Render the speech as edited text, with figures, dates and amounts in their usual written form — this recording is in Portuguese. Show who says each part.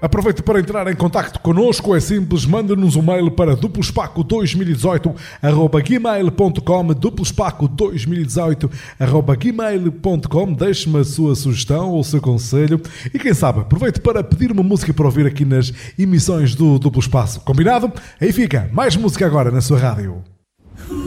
Speaker 1: Aproveite para entrar em contacto connosco, é simples, manda-nos um mail para duplospaco2018@gmail.com, duplospaco2018@gmail.com, deixe-me a sua sugestão ou o seu conselho e quem sabe, aproveite para pedir uma música para ouvir aqui nas emissões do Duplo Espaço. Combinado? Aí fica, mais música agora na sua rádio.